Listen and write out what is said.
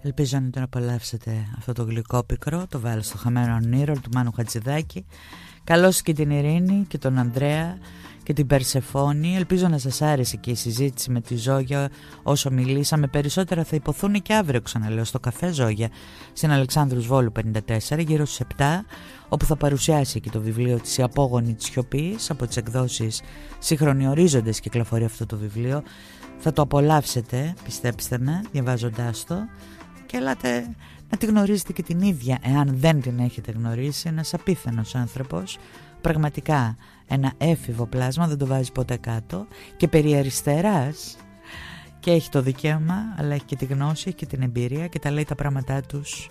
Ελπίζω να τον απολαύσετε αυτό το γλυκό πικρό. Το βάλω στο χαμένο όνειρο του Μάνου Χατζηδάκη. Καλώς και την Ειρήνη και τον Ανδρέα και την Περσεφόνη. Ελπίζω να σας άρεσε και η συζήτηση με τη Ζόγια όσο μιλήσαμε. Περισσότερα θα υποθούν και αύριο, ξαναλέω, στο καφέ Ζόγια στην Αλεξάνδρους Βόλου 54 γύρω στις 7, όπου θα παρουσιάσει και το βιβλίο της «Η Απόγονη της Σιωπής» από τις εκδόσεις Σύγχρονοι Ορίζοντες. Κυκλοφορεί αυτό το βιβλίο. Θα το απολαύσετε, πιστέψτε με, διαβάζοντάς το, και ελάτε να τη γνωρίζετε και την ίδια, εάν δεν την έχετε γνωρίσει. Ένας απίθανος άνθρωπος, πραγματικά ένα έφηβο πλάσμα, δεν το βάζει ποτέ κάτω, και περί αριστεράς, και έχει το δικαίωμα, αλλά έχει και τη γνώση, έχει και την εμπειρία και τα λέει τα πράγματά τους